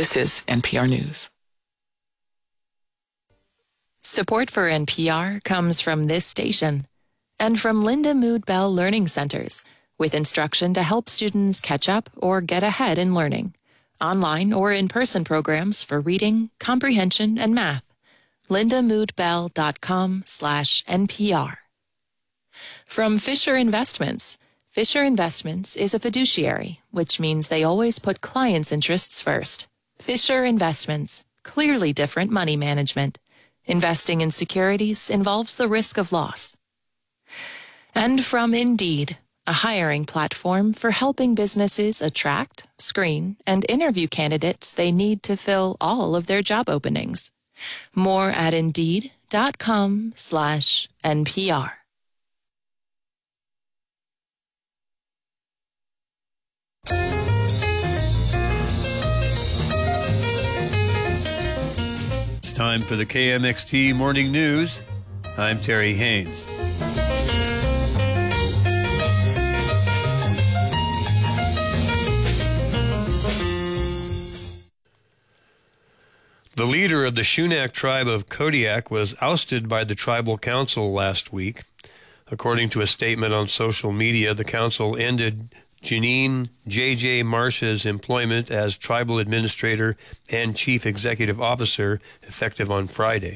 This is NPR News. Support for NPR comes from this station and from Linda Mood Bell Learning Centers, with instruction to help students catch up or get ahead in learning. Online or in-person programs for reading, comprehension, and math. lindamoodbell.com/NPR. From Fisher Investments. Fisher Investments is a fiduciary, which means they always put clients' interests first. Fisher Investments, clearly different money management. Investing in securities involves the risk of loss. And from Indeed, a hiring platform for helping businesses attract, screen, and interview candidates they need to fill all of their job openings. More at Indeed.com/NPR. It's time for the KMXT Morning News. I'm Terry Haynes. The leader of the Shunak tribe of Kodiak was ousted by the tribal council last week. According to a statement on social media, the council ended Janine J.J. Marsh's employment as tribal administrator and chief executive officer effective on Friday.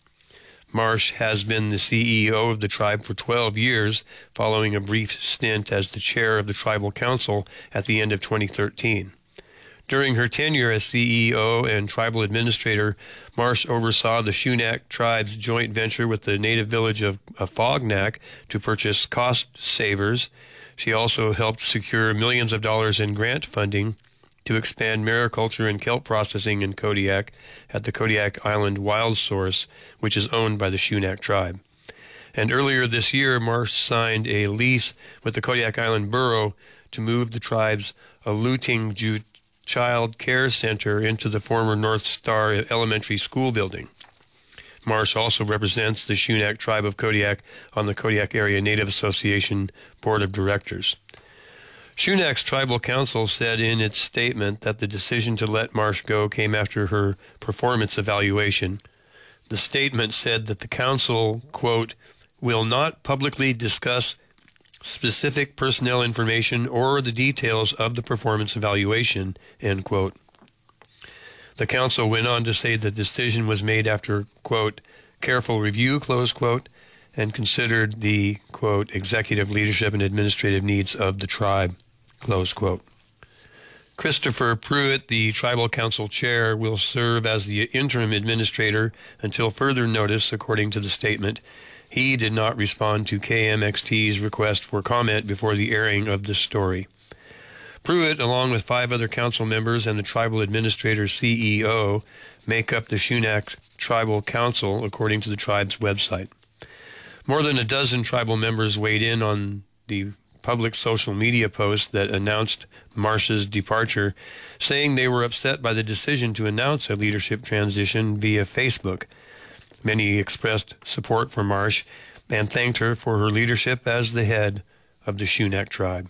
Marsh has been the CEO of the tribe for 12 years, following a brief stint as the chair of the tribal council at the end of 2013. During her tenure as CEO and tribal administrator, Marsh oversaw the Shunak tribe's joint venture with the native village of Afognak to purchase cost savers. She also helped secure millions of dollars in grant funding to expand mariculture and kelp processing in Kodiak at the Kodiak Island Wild Source, which is owned by the Shunak tribe. And earlier this year, Marsh signed a lease with the Kodiak Island Borough to move the tribe's Alutingju Child Care Center into the former North Star Elementary School building. Marsh also represents the Shunak tribe of Kodiak on the Kodiak Area Native Association Board of Directors. Shunak's tribal council said in its statement that the decision to let Marsh go came after her performance evaluation. The statement said that the council, quote, will not publicly discuss specific personnel information or the details of the performance evaluation, end quote. The council went on to say the decision was made after, quote, careful review, close quote, and considered the, quote, executive leadership and administrative needs of the tribe, close quote. Christopher Pruitt, the tribal council chair, will serve as the interim administrator until further notice, according to the statement. He did not respond to KMXT's request for comment before the airing of this story. Pruitt, along with 5 other council members and the tribal administrator CEO, make up the Shunak Tribal Council, according to the tribe's website. More than a dozen tribal members weighed in on the public social media post that announced Marsh's departure, saying they were upset by the decision to announce a leadership transition via Facebook. Many expressed support for Marsh and thanked her for her leadership as the head of the Shunak tribe.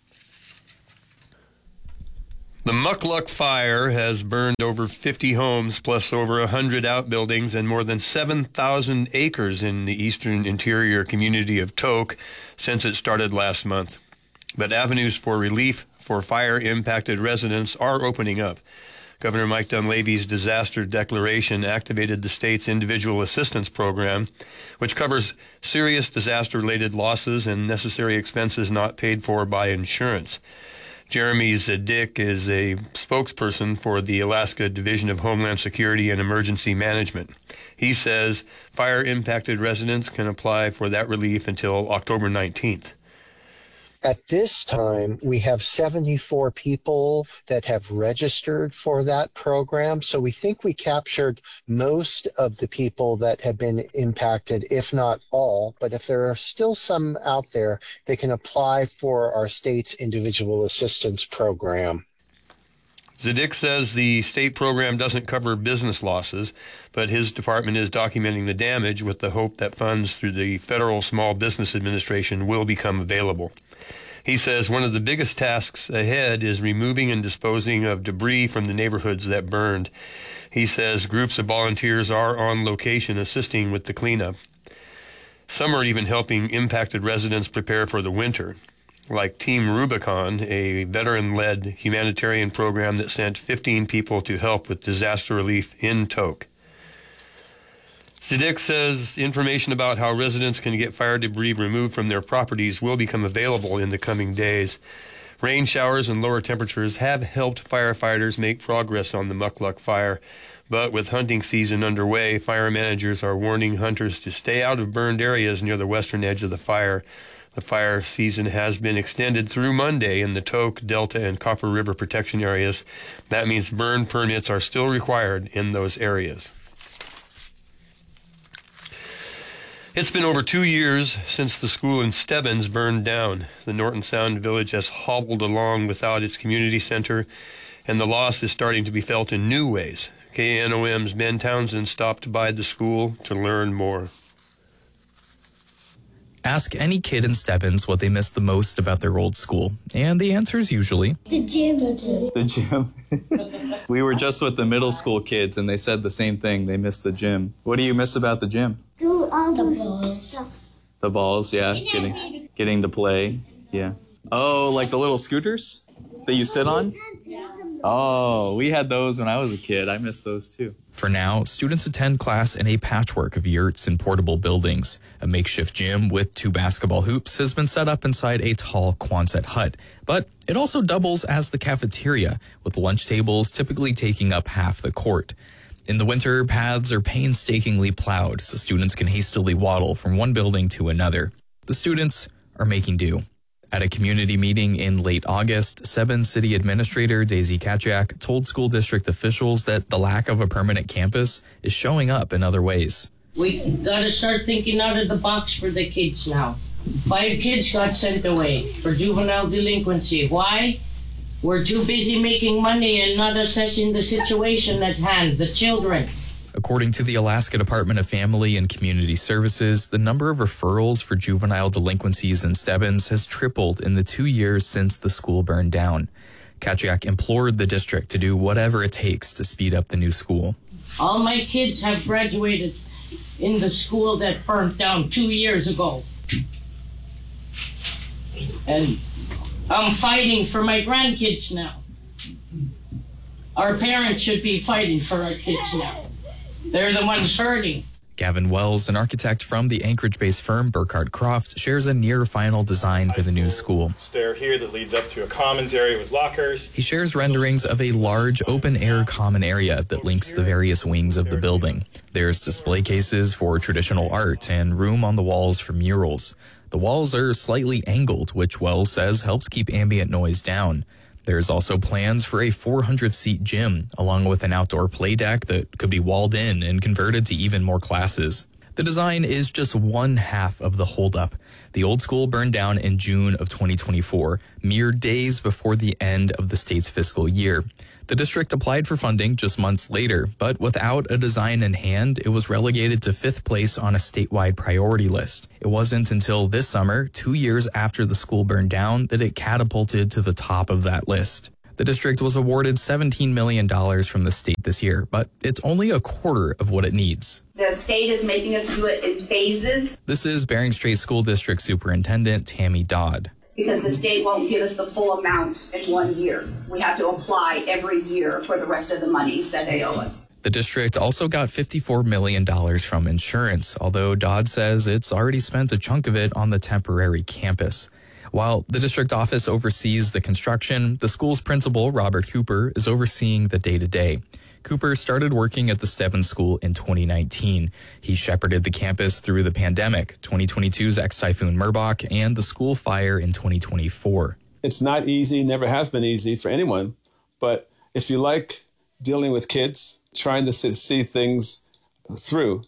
The Mukluk fire has burned over 50 homes, plus over 100 outbuildings and more than 7,000 acres in the eastern interior community of Tok since it started last month. But avenues for relief for fire-impacted residents are opening up. Governor Mike Dunleavy's disaster declaration activated the state's individual assistance program, which covers serious disaster-related losses and necessary expenses not paid for by insurance. Jeremy Zadik is a spokesperson for the Alaska Division of Homeland Security and Emergency Management. He says fire-impacted residents can apply for that relief until October 19th. At this time, we have 74 people that have registered for that program. So we think we captured most of the people that have been impacted, if not all. But if there are still some out there, they can apply for our state's individual assistance program. Zadik says the state program doesn't cover business losses, but his department is documenting the damage with the hope that funds through the Federal Small Business Administration will become available. He says one of the biggest tasks ahead is removing and disposing of debris from the neighborhoods that burned. He says groups of volunteers are on location assisting with the cleanup. Some are even helping impacted residents prepare for the winter, like Team Rubicon, a veteran-led humanitarian program that sent 15 people to help with disaster relief in Tok. Zedek says information about how residents can get fire debris removed from their properties will become available in the coming days. Rain showers and lower temperatures have helped firefighters make progress on the Mukluk fire, but with hunting season underway, fire managers are warning hunters to stay out of burned areas near the western edge of the fire. The fire season has been extended through Monday in the Tok, Delta, and Copper River protection areas. That means burn permits are still required in those areas. It's been over 2 years since the school in Stebbins burned down. The Norton Sound village has hobbled along without its community center, and the loss is starting to be felt in new ways. KNOM's Ben Townsend stopped by the school to learn more. Ask any kid in Stebbins what they miss the most about their old school, and the answer is usually the gym. The gym. We were just with the middle school kids, and they said the same thing. They miss the gym. What do you miss about the gym? Do all the balls. The balls, yeah. Getting to play, yeah. Oh, like the little scooters that you sit on? Oh, we had those when I was a kid. I miss those too. For now, students attend class in a patchwork of yurts and portable buildings. A makeshift gym with 2 basketball hoops has been set up inside a tall Quonset hut, but it also doubles as the cafeteria, with lunch tables typically taking up half the court. In the winter, paths are painstakingly plowed so students can hastily waddle from one building to another. The students are making do. At a community meeting in late August, Stebbins City Administrator Daisy Kaciak told school district officials that the lack of a permanent campus is showing up in other ways. We got to start thinking out of the box for the kids now. 5 kids got sent away for juvenile delinquency. Why? We're too busy making money and not assessing the situation at hand, the children. According to the Alaska Department of Family and Community Services, the number of referrals for juvenile delinquencies in Stebbins has tripled in the 2 years since the school burned down. Kaciak implored the district to do whatever it takes to speed up the new school. All my kids have graduated in the school that burnt down 2 years ago. And I'm fighting for my grandkids now. Our parents should be fighting for our kids now. They're the ones hurting. Gavin Wells, an architect from the Anchorage-based firm Burkhardt Croft, shares a near-final design for the new school. Stair here that leads up to a commons area with lockers. He shares renderings of a large open-air common area that links the various wings of the building. There's display cases for traditional art and room on the walls for murals. The walls are slightly angled, which Wells says helps keep ambient noise down. There's also plans for a 400-seat gym, along with an outdoor play deck that could be walled in and converted to even more classes. The design is just one half of the holdup. The old school burned down in June of 2024, mere days before the end of the state's fiscal year. The district applied for funding just months later, but without a design in hand, it was relegated to 5th place on a statewide priority list. It wasn't until this summer, 2 years after the school burned down, that it catapulted to the top of that list. The district was awarded $17 million from the state this year, but it's only a quarter of what it needs. The state is making us do it in phases. This is Bering Strait School District Superintendent Tammy Dodd. Because the state won't give us the full amount in 1 year. We have to apply every year for the rest of the monies that they owe us. The district also got $54 million from insurance, although Dodd says it's already spent a chunk of it on the temporary campus. While the district office oversees the construction, the school's principal, Robert Cooper, is overseeing the day-to-day. Cooper started working at the Stebbins School in 2019. He shepherded the campus through the pandemic, 2022's ex-typhoon Merbok, and the school fire in 2024. It's not easy, never has been easy for anyone, but if you like dealing with kids, trying to see things through,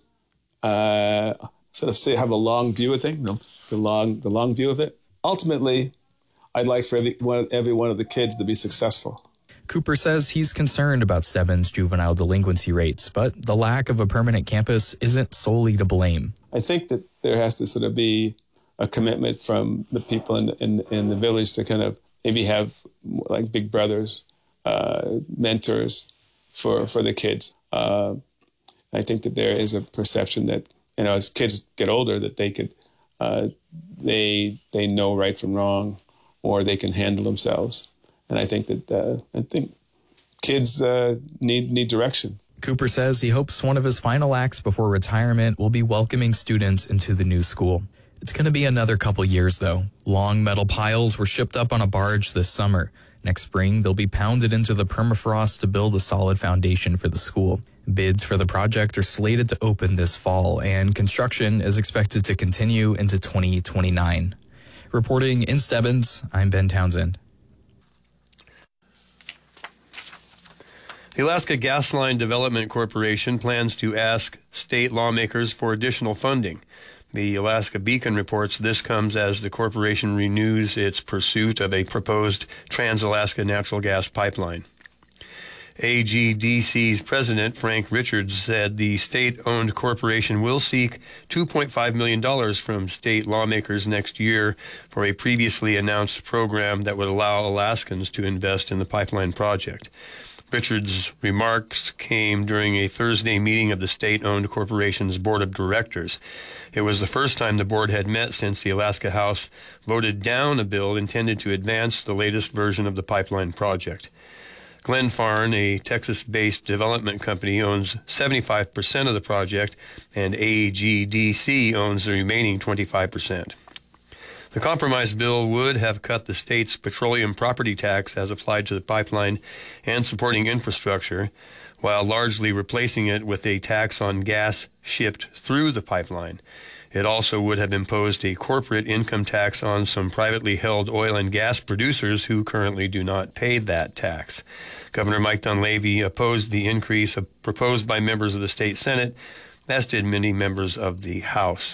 have a long view of things, the long view of it. Ultimately, I'd like for every one of the kids to be successful. Cooper says he's concerned about Stebbins' juvenile delinquency rates, but the lack of a permanent campus isn't solely to blame. I think that there has to sort of be a commitment from the people in the village to kind of maybe have like big brothers, mentors for the kids. I think that there is a perception that, you know, as kids get older, that they could, they know right from wrong, or they can handle themselves. And I think that kids need direction. Cooper says he hopes one of his final acts before retirement will be welcoming students into the new school. It's going to be another couple years, though. Long metal piles were shipped up on a barge this summer. Next spring, they'll be pounded into the permafrost to build a solid foundation for the school. Bids for the project are slated to open this fall, and construction is expected to continue into 2029. Reporting in Stebbins, I'm Ben Townsend. The Alaska Gas Line Development Corporation plans to ask state lawmakers for additional funding. The Alaska Beacon reports this comes as the corporation renews its pursuit of a proposed Trans-Alaska natural gas pipeline. AGDC's president, Frank Richards, said the state-owned corporation will seek $2.5 million from state lawmakers next year for a previously announced program that would allow Alaskans to invest in the pipeline project. Richards' remarks came during a Thursday meeting of the state-owned corporation's board of directors. It was the first time the board had met since the Alaska House voted down a bill intended to advance the latest version of the pipeline project. Glenfarne, a Texas-based development company, owns 75% of the project, and AGDC owns the remaining 25%. The compromise bill would have cut the state's petroleum property tax as applied to the pipeline and supporting infrastructure, while largely replacing it with a tax on gas shipped through the pipeline. It also would have imposed a corporate income tax on some privately held oil and gas producers who currently do not pay that tax. Governor Mike Dunleavy opposed the increase proposed by members of the state Senate, as did many members of the House.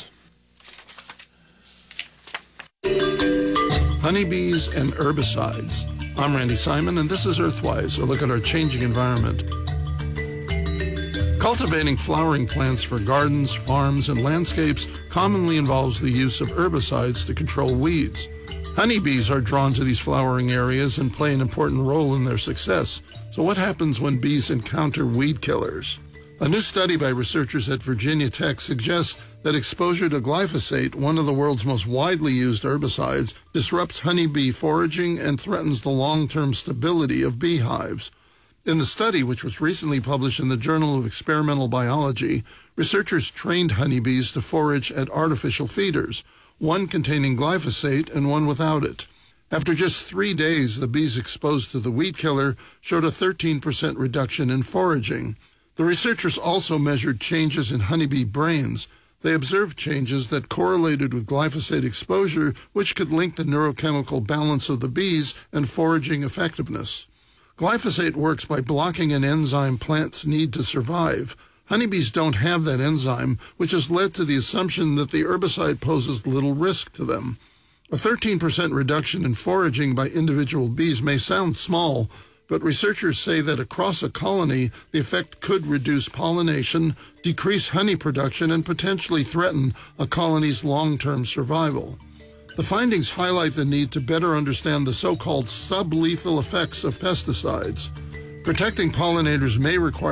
Honeybees and herbicides. I'm Randy Simon, and this is Earthwise, a look at our changing environment. Cultivating flowering plants for gardens, farms, and landscapes commonly involves the use of herbicides to control weeds. Honeybees are drawn to these flowering areas and play an important role in their success. So what happens when bees encounter weed killers? A new study by researchers at Virginia Tech suggests that exposure to glyphosate, one of the world's most widely used herbicides, disrupts honeybee foraging and threatens the long-term stability of beehives. In the study, which was recently published in the Journal of Experimental Biology, researchers trained honeybees to forage at artificial feeders, one containing glyphosate and one without it. After just 3 days, the bees exposed to the weed killer showed a 13% reduction in foraging. The researchers also measured changes in honeybee brains. They observed changes that correlated with glyphosate exposure, which could link the neurochemical balance of the bees and foraging effectiveness. Glyphosate works by blocking an enzyme plants need to survive. Honeybees don't have that enzyme, which has led to the assumption that the herbicide poses little risk to them. A 13% reduction in foraging by individual bees may sound small, but researchers say that across a colony, the effect could reduce pollination, decrease honey production, and potentially threaten a colony's long-term survival. The findings highlight the need to better understand the so-called sublethal effects of pesticides. Protecting pollinators may require